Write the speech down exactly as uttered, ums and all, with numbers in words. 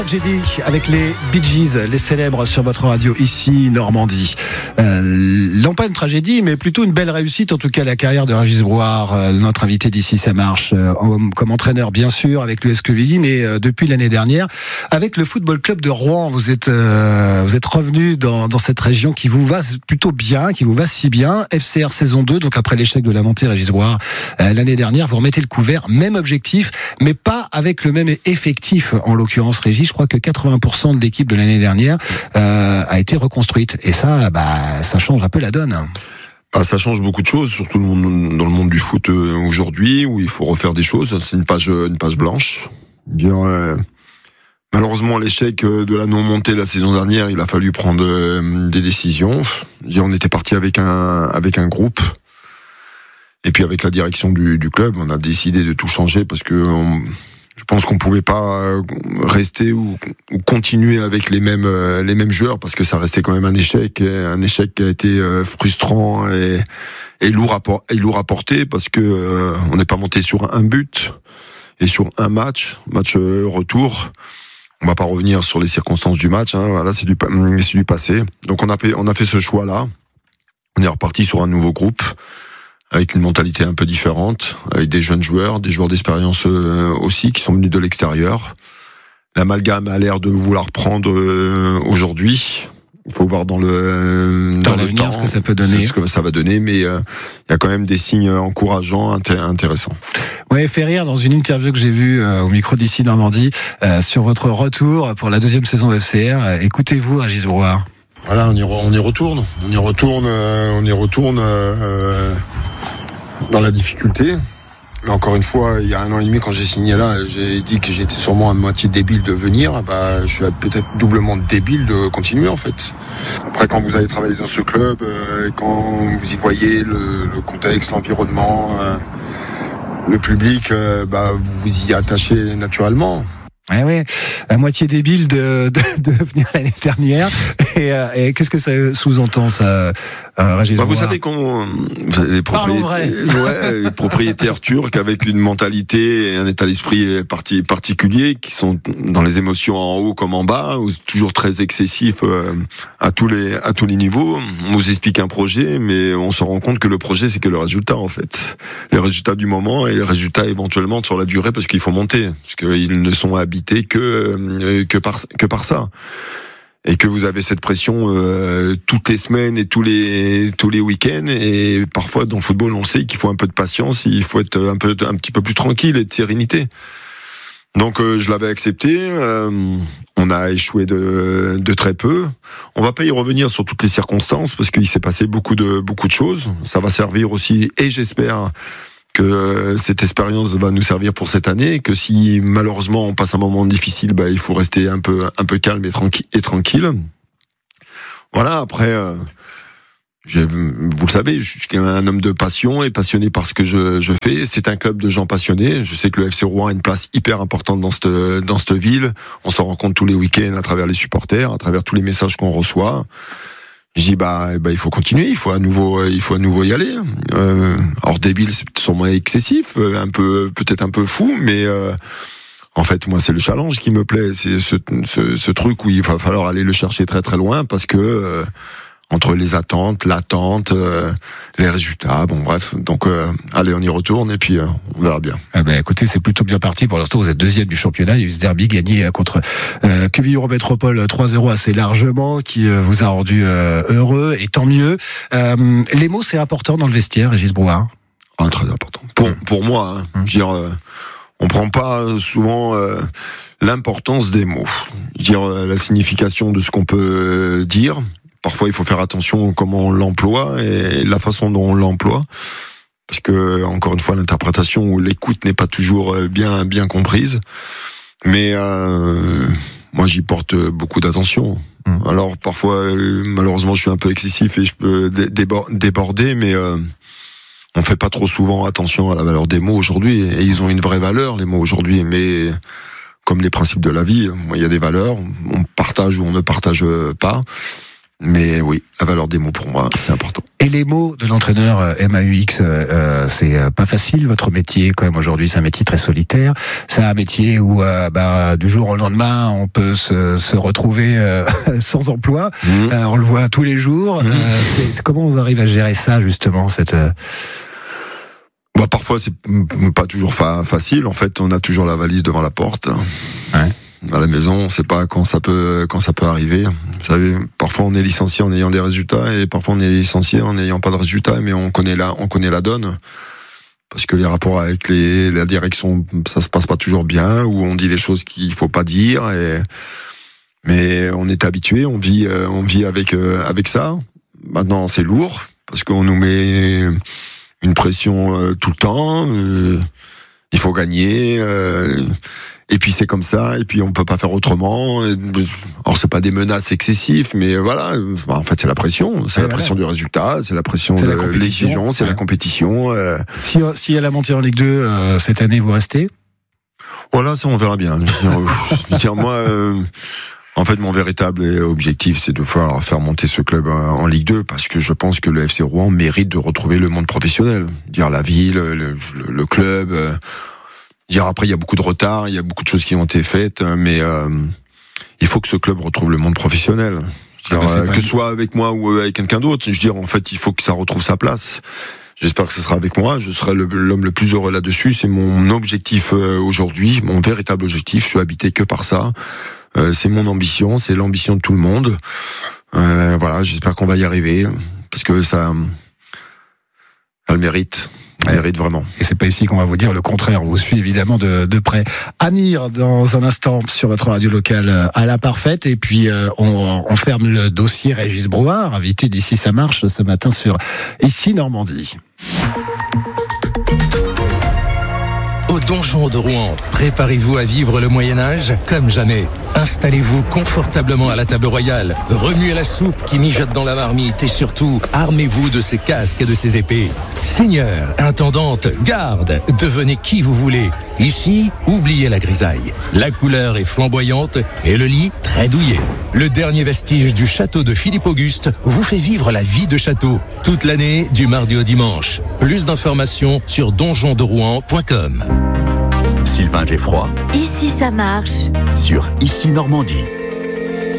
J'ai dit avec les Bee Gees, les célèbres sur votre radio ici Normandie. Euh, non pas une tragédie, mais plutôt une belle réussite, en tout cas la carrière de Régis Brouard, euh, notre invité d'ici ça marche, euh, en, comme entraîneur bien sûr avec l'U S Quevilly, mais euh, depuis l'année dernière avec le Football Club de Rouen. Vous êtes euh, vous êtes revenu dans, dans cette région qui vous va plutôt bien, qui vous va si bien. F C R saison deux, donc après l'échec de la montée Régis Brouard euh, l'année dernière, vous remettez le couvert, même objectif, mais pas avec le même effectif. En l'occurrence Régis, je crois que quatre-vingts pour cent de l'équipe de l'année dernière euh, a été reconstruite. Et ça, bah, ça change un peu la donne. Ah, ça change beaucoup de choses, surtout dans le monde du foot aujourd'hui, où il faut refaire des choses. C'est une page, une page blanche. Dire, euh, malheureusement, l'échec de la non-montée la saison dernière, il a fallu prendre euh, des décisions. Dire, on était parti avec un, avec un groupe. Et puis avec la direction du, du club, on a décidé de tout changer parce que on, je pense qu'on pouvait pas rester ou, ou continuer avec les mêmes euh, les mêmes joueurs parce que ça restait quand même un échec, un échec qui a été euh, frustrant et, et lourd à et lourd à porter parce que euh, on n'est pas monté sur un but et sur un match, match euh, retour. On va pas revenir sur les circonstances du match, hein, voilà, c'est du c'est du passé. Donc on a fait, on a fait ce choix là. On est reparti sur un nouveau groupe, avec une mentalité un peu différente, avec des jeunes joueurs, des joueurs d'expérience euh, aussi, qui sont venus de l'extérieur. L'amalgame a l'air de vouloir prendre euh, aujourd'hui. Il faut voir dans le dans, dans l'avenir le temps ce que ça peut donner, ce que ça va donner, mais il euh, y a quand même des signes encourageants, inté- intéressants. Ouais, fait rire dans une interview que j'ai vue euh, au micro d'ici Normandie euh, sur votre retour pour la deuxième saison F C R. Écoutez-vous, Régis Brouard. Voilà, on y, re, on y retourne, on y retourne, euh, on y retourne euh, dans la difficulté. Mais encore une fois, il y a un an et demi, quand j'ai signé là, j'ai dit que j'étais sûrement à moitié débile de venir. Bah, je suis peut-être doublement débile de continuer en fait. Après, quand vous allez travailler dans ce club, euh, quand vous y voyez le, le contexte, l'environnement, euh, le public, euh, bah, vous vous y attachez naturellement. Ouais, ouais, à moitié débile de, de, de venir l'année dernière. Et, euh, et qu'est-ce que ça sous-entend, ça, euh, Régis bah, Brouard ? Vous savez qu'on, les propriétaires, ouais, les propriétaires turcs avec une mentalité et un état d'esprit parti, particulier, qui sont dans les émotions en haut comme en bas, ou toujours très excessifs euh, à tous les à tous les niveaux. On vous explique un projet, mais on se rend compte que le projet c'est que le résultat en fait, les résultats du moment et les résultats éventuellement sur la durée, parce qu'il faut monter, parce qu'ils ne sont habités que euh, que par que par ça. Et que vous avez cette pression euh, toutes les semaines et tous les tous les week-ends, et parfois dans le football on sait qu'il faut un peu de patience, il faut être un peu un petit peu plus tranquille et de sérénité. Donc euh, je l'avais accepté, euh, on a échoué de de très peu. On va pas y revenir sur toutes les circonstances parce qu'il s'est passé beaucoup de beaucoup de choses. Ça va servir aussi, et j'espère que cette expérience va nous servir pour cette année, que si malheureusement on passe un moment difficile, bah il faut rester un peu un peu calme et tranquille et tranquille. Voilà, après euh, j'ai, vous le savez, je suis un homme de passion et passionné par ce que je je fais. C'est un club de gens passionnés. Je sais que le F C Rouen a une place hyper importante dans cette dans cette ville. On s'en rend compte tous les week-ends à travers les supporters, à travers tous les messages qu'on reçoit. Je dis bah, bah il faut continuer, il faut à nouveau il faut à nouveau y aller. Euh, alors débile, c'est sûrement excessif, un peu peut-être un peu fou, mais euh, en fait moi c'est le challenge qui me plaît, c'est ce, ce ce truc où il va falloir aller le chercher très très loin parce que euh, entre les attentes, l'attente, euh, les résultats, bon bref, donc euh, allez on y retourne et puis euh, on verra bien. Ah ben écoutez, c'est plutôt bien parti. Pour l'instant, vous êtes deuxième du championnat. Il y a eu ce derby gagné contre euh, Quevilly-Métropole trois zéro assez largement, qui euh, vous a rendu euh, heureux, et tant mieux. Euh, les mots, c'est important dans le vestiaire, Régis Brouard. Ah, très important. Pour mmh. pour moi, hein, mmh. je veux dire, euh, on prend pas souvent euh, l'importance des mots. Je veux dire, euh, la signification de ce qu'on peut dire. Parfois, il faut faire attention comment on l'emploie et la façon dont on l'emploie, parce que encore une fois, l'interprétation ou l'écoute n'est pas toujours bien bien comprise. Mais euh, moi, j'y porte beaucoup d'attention. Mmh. Alors parfois, euh, malheureusement, je suis un peu excessif et je peux déborder, mais euh, on fait pas trop souvent attention à la valeur des mots aujourd'hui. Et ils ont une vraie valeur, les mots aujourd'hui, mais comme les principes de la vie, il y a des valeurs, on partage ou on ne partage pas. Mais oui, la valeur des mots pour moi, c'est important. Et les mots de l'entraîneur M A U X, euh, c'est pas facile votre métier quand même aujourd'hui, c'est un métier très solitaire. C'est un métier où euh, bah, du jour au lendemain, on peut se, se retrouver euh, sans emploi. Mmh. Euh, on le voit tous les jours. Mmh. Euh, c'est, c'est comment on arrive à gérer ça justement cette euh... Bah, parfois c'est pas toujours fa- facile. En fait, on a toujours la valise devant la porte. Ouais. À la maison, on sait pas quand ça peut quand ça peut arriver. Vous savez, parfois on est licencié en ayant des résultats et parfois on est licencié en n'ayant pas de résultats, mais on connaît la on connaît la donne parce que les rapports avec les la direction, ça se passe pas toujours bien, ou on dit les choses qu'il faut pas dire. Et mais on est habitué, on vit on vit avec avec ça. Maintenant, c'est lourd parce qu'on nous met une pression tout le temps. Il faut gagner. Et puis c'est comme ça, et puis on peut pas faire autrement. Alors c'est pas des menaces excessives, mais voilà, en fait c'est la pression, c'est ouais, la voilà. pression du résultat, c'est la pression c'est de la l'exigence, c'est ouais. la compétition. Euh... Si si elle a monté en Ligue deux euh, cette année, vous restez ? Voilà, ça on verra bien. Je dire, moi, euh, en fait mon véritable objectif c'est de pouvoir faire monter ce club en Ligue deux, parce que je pense que le F C Rouen mérite de retrouver le monde professionnel, dire la ville, le, le, le club. Euh, Dire après, il y a beaucoup de retard, il y a beaucoup de choses qui ont été faites, mais euh, il faut que ce club retrouve le monde professionnel. Dire, ah bah euh, que ce soit avec moi ou avec quelqu'un d'autre, je veux dire, en fait, il faut que ça retrouve sa place. J'espère que ce sera avec moi. Je serai le, l'homme le plus heureux là-dessus. C'est mon objectif euh, aujourd'hui, mon véritable objectif. Je suis habité que par ça. Euh, c'est mon ambition, c'est l'ambition de tout le monde. Euh, voilà, j'espère qu'on va y arriver, parce que ça, ça le mérite. Elle mérite vraiment. Et c'est pas ici qu'on va vous dire le contraire. On vous suit évidemment de, de près. Amir, dans un instant sur votre radio locale à la parfaite. Et puis euh, on, on ferme le dossier Régis Brouard, invité d'Ici ça marche ce matin sur Ici Normandie. Au Donjon de Rouen, préparez-vous à vivre le Moyen-Âge comme jamais. Installez-vous confortablement à la table royale, remuez la soupe qui mijote dans la marmite et surtout, armez-vous de ces casques et de ces épées. Seigneur, intendante, garde, devenez qui vous voulez. Ici, oubliez la grisaille. La couleur est flamboyante et le lit très douillet. Le dernier vestige du château de Philippe Auguste vous fait vivre la vie de château toute l'année du mardi au dimanche. Plus d'informations sur donjon de rouen point com. Sylvain Geffroy. Ici ça marche. Sur Ici Normandie.